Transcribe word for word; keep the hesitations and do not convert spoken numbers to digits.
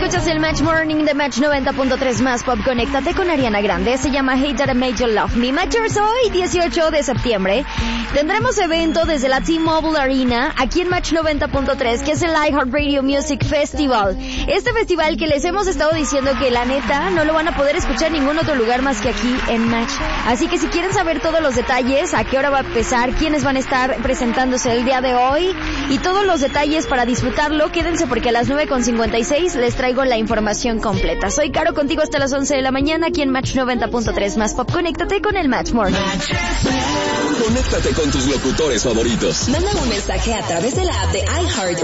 Escuchas el Match Morning de Match noventa punto tres más Pop. Conéctate con Ariana Grande. Se llama Hate That I Made You Love Me. Matchers, hoy, dieciocho de septiembre, tendremos evento desde la T-Mobile Arena, aquí en Match noventa punto tres, que es el iHeartRadio Music Festival. Este festival que les hemos estado diciendo que la neta no lo van a poder escuchar en ningún otro lugar más que aquí en Match. Así que si quieren saber todos los detalles, a qué hora va a empezar, quiénes van a estar presentándose el día de hoy y todos los detalles para disfrutarlo, quédense porque a las nueve con cincuenta y seis les traigo la información completa. Soy Caro, contigo hasta las once de la mañana aquí en Match noventa punto tres más Pop. Conéctate con el Match Morning. Conéctate con tus locutores favoritos. Manda un mensaje a través de la app de iHeart